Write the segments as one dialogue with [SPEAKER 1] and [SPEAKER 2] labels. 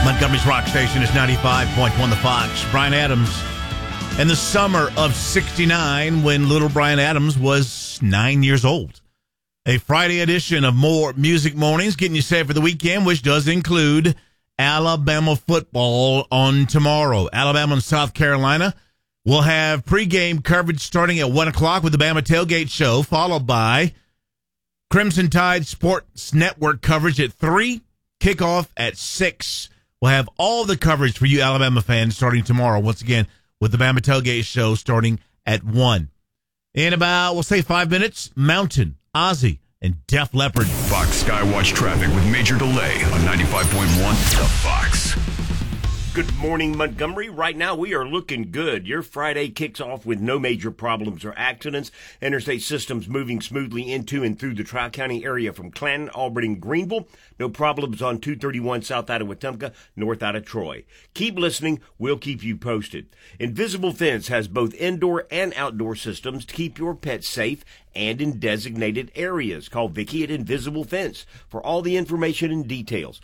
[SPEAKER 1] Montgomery's rock station is 95.1 The Fox. Bryan Adams. In the summer of 69, when little Bryan Adams was 9 years old. A Friday edition of More Music Mornings, getting you set for the weekend, which does include Alabama football on tomorrow. Alabama and South Carolina will have pregame coverage starting at 1 o'clock with the Bama Tailgate Show, followed by Crimson Tide Sports Network coverage at 3, kickoff at 6. We'll have all the coverage for you Alabama fans starting tomorrow, once again, with the Bama Tailgate Show starting at 1. In about, we'll say 5 minutes, Mountain, Ozzy, and Def Leppard.
[SPEAKER 2] Fox Skywatch traffic with major delay on 95.1 The Fox.
[SPEAKER 3] Good morning, Montgomery. Right now, we are looking good. Your Friday kicks off with no major problems or accidents. Interstate systems moving smoothly into and through the Tri-County area from Clanton, Auburn, and Greenville. No problems on 231 south out of Wetumpka, north out of Troy. Keep listening. We'll keep you posted. Invisible Fence has both indoor and outdoor systems to keep your pets safe and in designated areas. Call Vicki at Invisible Fence for all the information and details.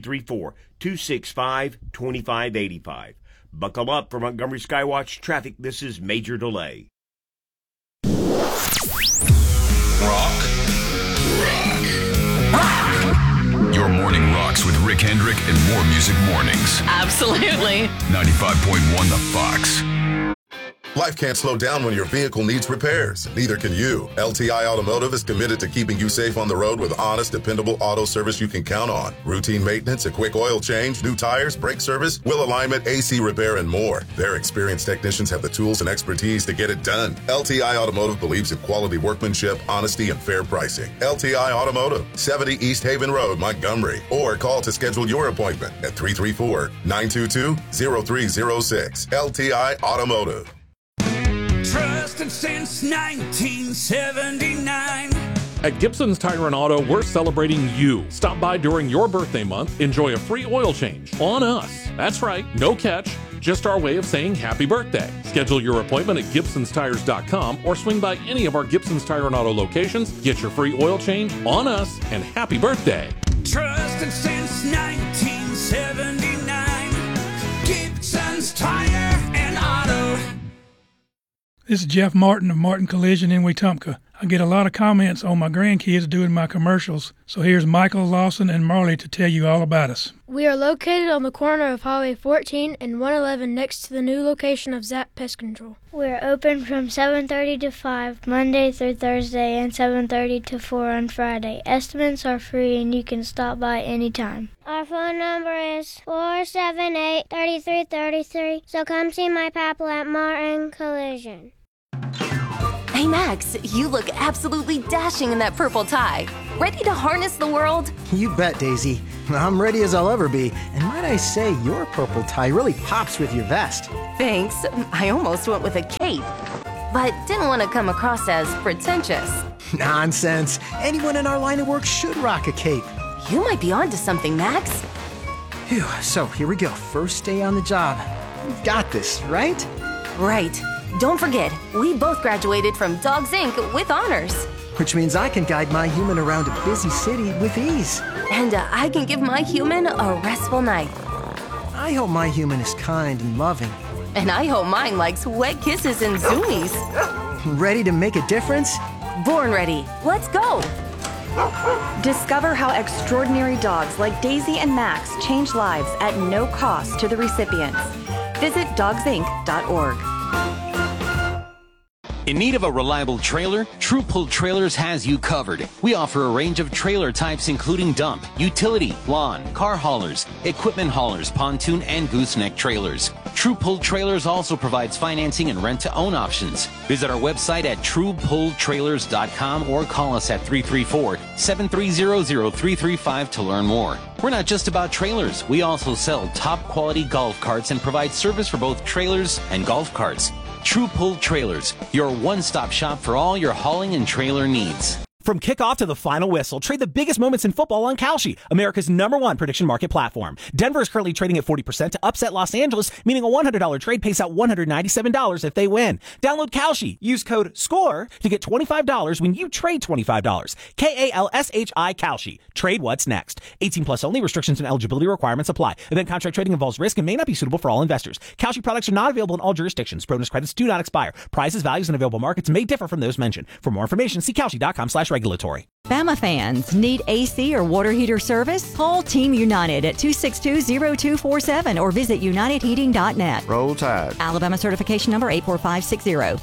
[SPEAKER 3] 334-265-2585. Buckle up for Montgomery Skywatch traffic. This is Major Delay.
[SPEAKER 2] Rock. Your morning rocks with Rick Hendrick and More Music Mornings.
[SPEAKER 4] Absolutely.
[SPEAKER 2] 95.1 The Fox.
[SPEAKER 5] Life can't slow down when your vehicle needs repairs. Neither can you. LTI Automotive is committed to keeping you safe on the road with honest, dependable auto service you can count on. Routine maintenance, a quick oil change, new tires, brake service, wheel alignment, AC repair, and more. Their experienced technicians have the tools and expertise to get it done. LTI Automotive believes in quality workmanship, honesty, and fair pricing. LTI Automotive, 70 East Haven Road, Montgomery. Or call to schedule your appointment at 334-922-0306. LTI Automotive.
[SPEAKER 6] Trusted since 1979.
[SPEAKER 7] At Gibson's Tire and Auto, we're celebrating you. Stop by during your birthday month, enjoy a free oil change on us. That's right, no catch, just our way of saying happy birthday. Schedule your appointment at Gibson'sTires.com or swing by any of our Gibson's Tire and Auto locations, get your free oil change on us, and happy birthday.
[SPEAKER 6] Trusted since 1979. Gibson's Tire and Auto.
[SPEAKER 8] This is Jeff Martin of Martin Collision in Wetumpka. I get a lot of comments on my grandkids doing my commercials, so here's Michael, Lawson, and Marley to tell you all about us.
[SPEAKER 9] We are located on the corner of Highway 14 and 111 next to the new location of Zap Pest Control.
[SPEAKER 10] We're open from 7:30 to 5, Monday through Thursday, and 7:30 to 4 on Friday. Estimates are free and you can stop by anytime. Our phone number is 478-3333, so come see my papa at Martin Collision.
[SPEAKER 4] Hey, Max, you look absolutely dashing in that purple tie. Ready to harness the world?
[SPEAKER 11] You bet, Daisy. I'm ready as I'll ever be. And might I say, your purple tie really pops with your vest.
[SPEAKER 4] Thanks. I almost went with a cape, but didn't want to come across as pretentious.
[SPEAKER 11] Nonsense. Anyone in our line of work should rock a cape.
[SPEAKER 4] You might be onto something, Max.
[SPEAKER 11] Phew, so here we go. First day on the job. We've got this, right?
[SPEAKER 4] Right. Don't forget, we both graduated from Dogs Inc. with honors.
[SPEAKER 11] Which means I can guide my human around a busy city with ease.
[SPEAKER 4] And I can give my human a restful night.
[SPEAKER 11] I hope my human is kind and loving.
[SPEAKER 4] And I hope mine likes wet kisses and zoomies.
[SPEAKER 11] Ready to make a difference?
[SPEAKER 4] Born ready. Let's go.
[SPEAKER 12] Discover how extraordinary dogs like Daisy and Max change lives at no cost to the recipients. Visit dogsinc.org.
[SPEAKER 13] In need of a reliable trailer? True Pull Trailers has you covered. We offer a range of trailer types including dump, utility, lawn, car haulers, equipment haulers, pontoon, and gooseneck trailers. True Pull Trailers also provides financing and rent-to-own options. Visit our website at truepulltrailers.com or call us at 334-730-0335 to learn more. We're not just about trailers. We also sell top-quality golf carts and provide service for both trailers and golf carts. True Pull Trailers, your one-stop shop for all your hauling and trailer needs.
[SPEAKER 14] From kickoff to the final whistle, trade the biggest moments in football on Kalshi, America's #1 prediction market platform. Denver is currently trading at 40% to upset Los Angeles, meaning a $100 trade pays out $197 if they win. Download Kalshi. Use code SCORE to get $25 when you trade $25. KALSHI Kalshi. Trade what's next. 18 plus only. Restrictions and eligibility requirements apply. Event contract trading involves risk and may not be suitable for all investors. Kalshi products are not available in all jurisdictions. Bonus credits do not expire. Prices, values, and available markets may differ from those mentioned. For more information, see Kalshi.com/regulatory.
[SPEAKER 15] Bama fans, need AC or water heater service? Call Team United at 262-0247 or visit unitedheating.net.
[SPEAKER 16] Roll Tide.
[SPEAKER 15] Alabama certification number 84560.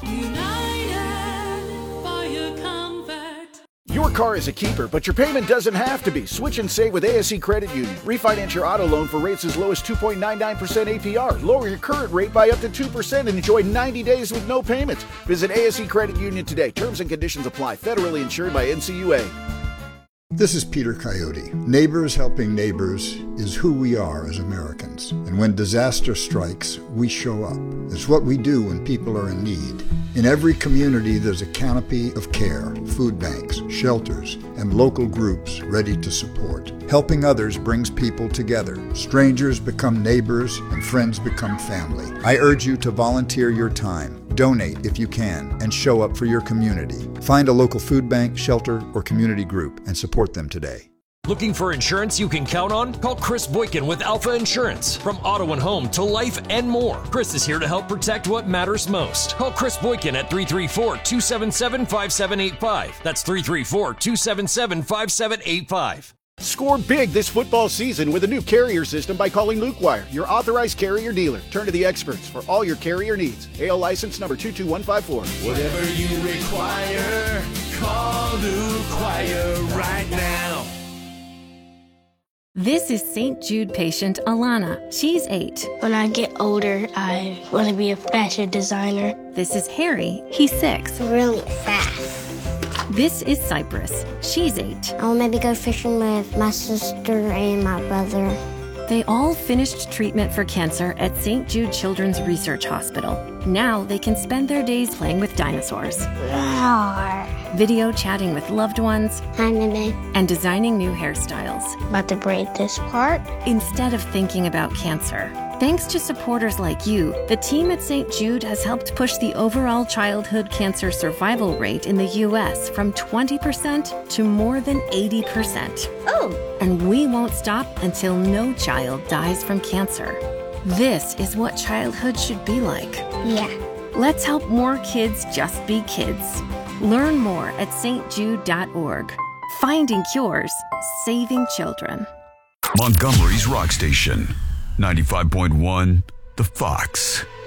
[SPEAKER 17] Your car is a keeper, but your payment doesn't have to be. Switch and save with ASE Credit Union. Refinance your auto loan for rates as low as 2.99% APR. Lower your current rate by up to 2% and enjoy 90 days with no payments. Visit ASE Credit Union today. Terms and conditions apply. Federally insured by NCUA.
[SPEAKER 18] This is Peter Coyote. Neighbors helping neighbors is who we are as Americans. And when disaster strikes, we show up. It's what we do when people are in need. In every community, there's a canopy of care, food banks, shelters, and local groups ready to support. Helping others brings people together. Strangers become neighbors, and friends become family. I urge you to volunteer your time. Donate if you can, and show up for your community. Find a local food bank, shelter, or community group and support them today.
[SPEAKER 19] Looking for insurance you can count on? Call Chris Boykin with Alpha Insurance. From auto and home to life and more, Chris is here to help protect what matters most. Call Chris Boykin at 334-277-5785. That's 334-277-5785.
[SPEAKER 17] Score big this football season with a new carrier system by calling Luke Wire, your authorized carrier dealer. Turn to the experts for all your carrier needs. AL license number 22154.
[SPEAKER 6] Whatever you require, call Luke Wire right now.
[SPEAKER 20] This is St. Jude patient Alana. She's 8.
[SPEAKER 10] When I get older, I want to be a fashion designer.
[SPEAKER 20] This is Harry. He's 6.
[SPEAKER 10] Really fast.
[SPEAKER 20] This is Cypress. She's 8.
[SPEAKER 10] I'll maybe go fishing with my sister and my brother.
[SPEAKER 20] They all finished treatment for cancer at St. Jude Children's Research Hospital. Now they can spend their days playing with dinosaurs.
[SPEAKER 10] Roar.
[SPEAKER 20] Video chatting with loved ones.
[SPEAKER 10] Hi, Mimi.
[SPEAKER 20] And designing new hairstyles.
[SPEAKER 10] About to braid this part.
[SPEAKER 20] Instead of thinking about cancer. Thanks to supporters like you, the team at St. Jude has helped push the overall childhood cancer survival rate in the U.S. from 20% to more than 80%.
[SPEAKER 10] Oh!
[SPEAKER 20] And we won't stop until no child dies from cancer. This is what childhood should be like.
[SPEAKER 10] Yeah.
[SPEAKER 20] Let's help more kids just be kids. Learn more at stjude.org. Finding cures, saving children.
[SPEAKER 2] Montgomery's Rock Station. 95.1 The Fox.